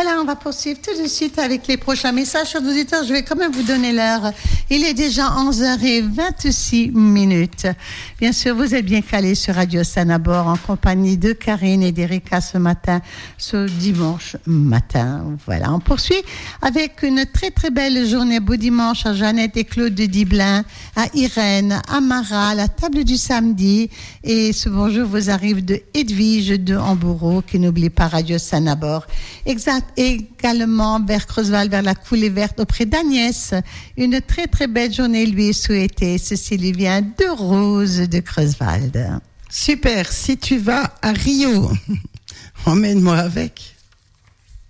Voilà, on va poursuivre tout de suite avec les prochains messages. Chers auditeurs, je vais quand même vous donner l'heure. Il est déjà 11h26. Bien sûr, vous êtes bien calés sur Radio Sanabor en compagnie de Karine et d'Erika ce matin, ce dimanche matin. Voilà, on poursuit avec une très très belle journée. Beau dimanche à Jeannette et Claude de Diblin, à Irène, à Mara, à la table du samedi. Et ce bonjour vous arrive de Edwige de Hambourg, qui n'oublie pas Radio Sanabor. Exact, également vers Creusval, vers la coulée verte, auprès d'Agnès. Une très très belle journée lui est souhaitée. Ceci lui vient de Rose de Creusval. Super, si tu vas à Rio, emmène-moi avec.